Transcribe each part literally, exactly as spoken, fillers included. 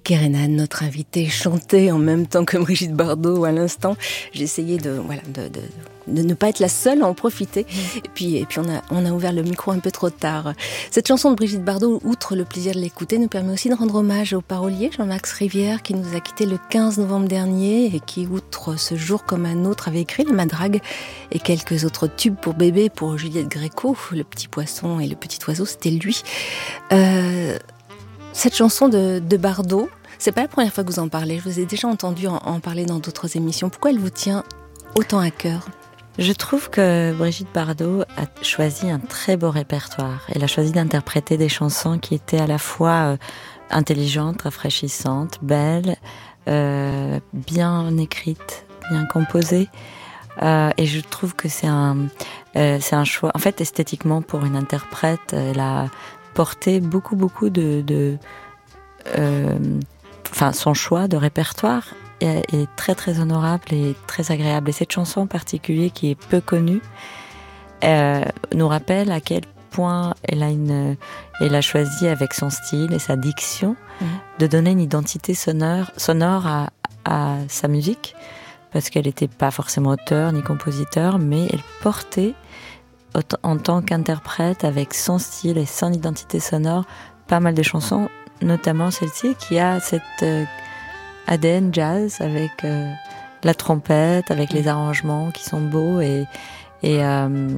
Kerenan, notre invitée, chantait en même temps que Brigitte Bardot à l'instant. J'ai essayé de, voilà, de, de, de ne pas être la seule à en profiter. Mmh. Et puis, et puis on, a, on a ouvert le micro un peu trop tard. Cette chanson de Brigitte Bardot, outre le plaisir de l'écouter, nous permet aussi de rendre hommage au parolier Jean-Max Rivière, qui nous a quittés le quinze novembre dernier et qui, outre ce jour comme un autre, avait écrit La Madrague et quelques autres tubes pour bébé, pour Juliette Gréco, Le Petit Poisson et Le Petit Oiseau, c'était lui. Euh, cette chanson de, de Bardot, c'est pas la première fois que vous en parlez, je vous ai déjà entendu en, en parler dans d'autres émissions. Pourquoi elle vous tient autant à cœur ? Je trouve que Brigitte Bardot a choisi un très beau répertoire. Elle a choisi d'interpréter des chansons qui étaient à la fois euh, intelligentes, rafraîchissantes, belles, euh, bien écrites, bien composées. Euh, et je trouve que c'est un, euh, c'est un choix. En fait, esthétiquement, pour une interprète, elle a porté beaucoup, beaucoup de, de euh, enfin, son choix de répertoire est, est très, très honorable et très agréable. Et cette chanson en particulier, qui est peu connue, euh, nous rappelle à quel point elle a une, elle a choisi avec son style et sa diction mmh. de donner une identité sonore, sonore à, à sa musique. Parce qu'elle n'était pas forcément auteure ni compositeur, mais elle portait, en tant qu'interprète, avec son style et son identité sonore, pas mal de chansons, notamment celle-ci, qui a cette euh, A D N jazz, avec euh, la trompette, avec les arrangements qui sont beaux, et, et euh,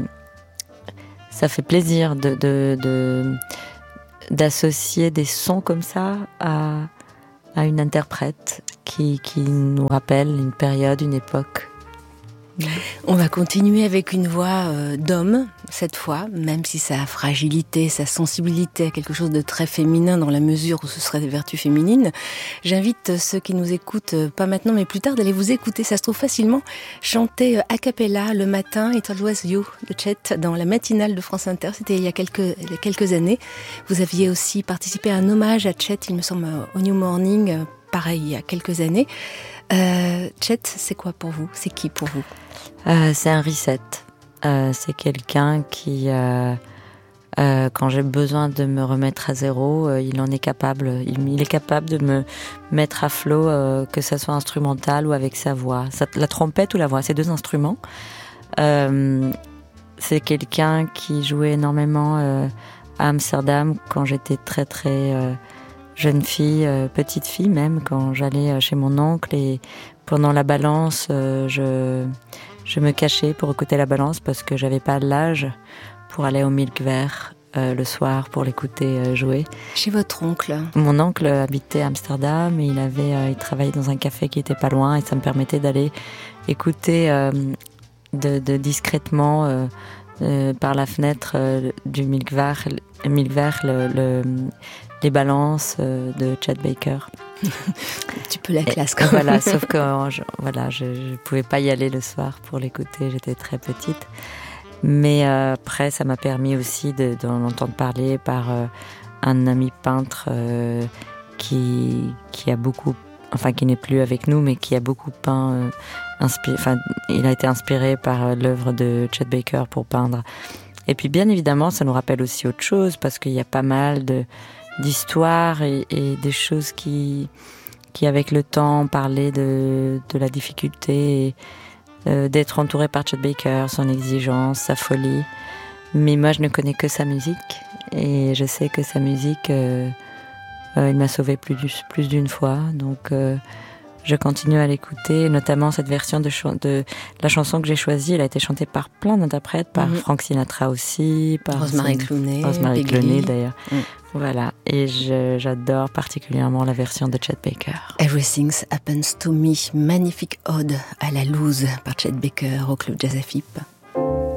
ça fait plaisir de, de, de, d'associer des sons comme ça à, à une interprète qui, qui nous rappelle une période, une époque. On va continuer avec une voix euh, d'homme, cette fois, même si sa fragilité, sa sensibilité a quelque chose de très féminin dans la mesure où ce serait des vertus féminines. J'invite ceux qui nous écoutent, euh, pas maintenant mais plus tard, d'aller vous écouter. Ça se trouve facilement. Chanter euh, a cappella le matin, It All Was You de Chet dans la matinale de France Inter. C'était il y a quelques, il y a quelques années. Vous aviez aussi participé à un hommage à Chet, il me semble, au New Morning, euh, pareil, il y a quelques années. Euh, Chet, c'est quoi pour vous ? C'est qui pour vous ? Euh, c'est un reset. Euh, c'est quelqu'un qui, euh, euh, quand j'ai besoin de me remettre à zéro, euh, il en est capable. Il, il est capable de me mettre à flot, euh, que ça soit instrumental ou avec sa voix. Ça, la trompette ou la voix, c'est deux instruments. Euh, c'est quelqu'un qui jouait énormément euh, à Amsterdam quand j'étais très très euh, jeune fille, euh, petite fille même, quand j'allais chez mon oncle, et pendant la balance, euh, je... Je me cachais pour écouter la balance parce que j'avais pas l'âge pour aller au Milk Vert euh, le soir pour l'écouter euh, jouer. Chez votre oncle ? Mon oncle habitait à Amsterdam et il avait, euh, il travaillait dans un café qui était pas loin, et ça me permettait d'aller écouter euh, de, de discrètement euh, euh, par la fenêtre euh, du Milk Vert, Milk Vert le, le, les balances euh, de Chet Baker. Un petit peu la classe quand même. Voilà, même. sauf que je, voilà, je ne pouvais pas y aller le soir pour l'écouter, j'étais très petite. Mais euh, après, ça m'a permis aussi de, d'en entendre parler par euh, un ami peintre euh, qui, qui a beaucoup, enfin qui n'est plus avec nous, mais qui a beaucoup peint. Euh, inspiré, enfin, il a été inspiré par euh, l'œuvre de Chet Baker pour peindre. Et puis bien évidemment, ça nous rappelle aussi autre chose, parce qu'il y a pas mal de d'histoires et, et des choses qui, qui, avec le temps, parlaient de, de la difficulté et, euh, d'être entouré par Chet Baker, son exigence, sa folie. Mais moi, je ne connais que sa musique, et je sais que sa musique, euh, euh, il m'a sauvée plus, plus d'une fois. Donc, euh, je continue à l'écouter, notamment cette version de, ch- de la chanson que j'ai choisie. Elle a été chantée par plein d'interprètes, par mm-hmm. Frank Sinatra aussi, par Rosemary Clooney, Rosemary Clooney d'ailleurs. Mm. Voilà, et je, j'adore particulièrement la version de Chet Baker. Everything Happens to Me, magnifique ode à la loose par Chet Baker au Club Jazz F I P.